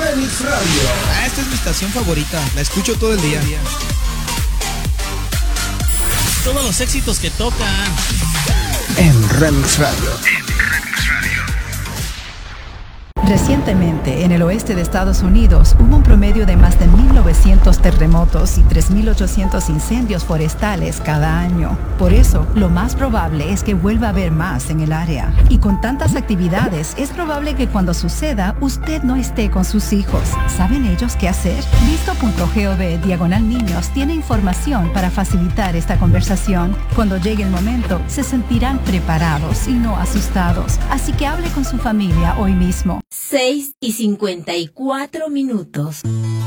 Remix Radio. Esta es mi estación favorita, la escucho todo el día. Todos los éxitos que tocan En Remix Radio. Recientemente, en el oeste de Estados Unidos, hubo un promedio de más de 1.900 terremotos y 3.800 incendios forestales cada año. Por eso, lo más probable es que vuelva a haber más en el área. Y con tantas actividades, es probable que cuando suceda, usted no esté con sus hijos. ¿Saben ellos qué hacer? Visto.gov/niños tiene información para facilitar esta conversación. Cuando llegue el momento, se sentirán preparados y no asustados. Así que hable con su familia hoy mismo. 6:54.